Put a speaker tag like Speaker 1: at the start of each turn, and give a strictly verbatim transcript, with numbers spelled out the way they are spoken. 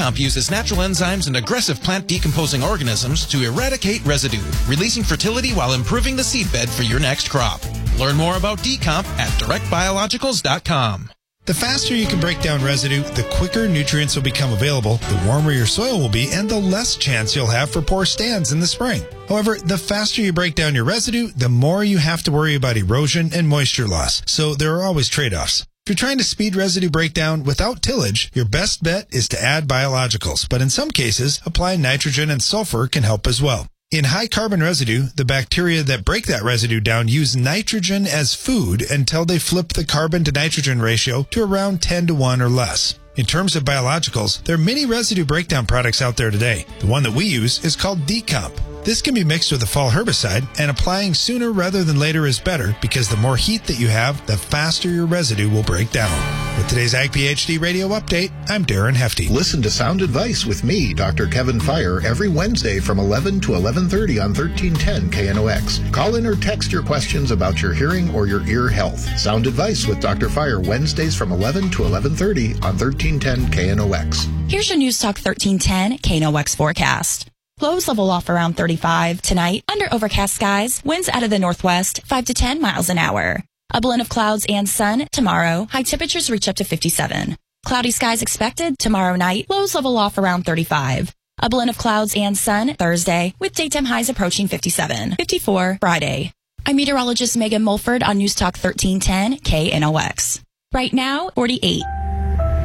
Speaker 1: Decomp uses natural enzymes and aggressive plant decomposing organisms to eradicate residue, releasing fertility while improving the seedbed for your next crop. Learn more about Decomp at direct biologicals dot com.
Speaker 2: The faster you can break down residue, the quicker nutrients will become available, the warmer your soil will be, and the less chance you'll have for poor stands in the spring. However, the faster you break down your residue, the more you have to worry about erosion and moisture loss, so there are always trade-offs. If you're trying to speed residue breakdown without tillage, your best bet is to add biologicals, but in some cases, applying nitrogen and sulfur can help as well. In high carbon residue, the bacteria that break that residue down use nitrogen as food until they flip the carbon to nitrogen ratio to around ten to one or less. In terms of biologicals, there are many residue breakdown products out there today. The one that we use is called Decomp. This can be mixed with a fall herbicide, and applying sooner rather than later is better because the more heat that you have, the faster your residue will break down. With today's Ag PhD Radio Update, I'm Darren Hefty.
Speaker 3: Listen to Sound Advice with me, Doctor Kevin Fire, every Wednesday from eleven to eleven thirty on thirteen ten K N O X. Call in or text your questions about your hearing or your ear health. Sound Advice with Doctor Fire, Wednesdays from eleven to eleven thirty on thirteen ten K N O X.
Speaker 4: Here's your News Talk thirteen ten K N O X forecast. Lows level off around thirty-five. Tonight, under overcast skies, winds out of the northwest, five to ten miles an hour. A blend of clouds and sun tomorrow. High temperatures reach up to fifty-seven. Cloudy skies expected tomorrow night. Lows level off around thirty-five. A blend of clouds and sun Thursday, with daytime highs approaching fifty-seven. fifty-four Friday. I'm meteorologist Megan Mulford on News Talk thirteen ten K N O X. Right now, forty-eight.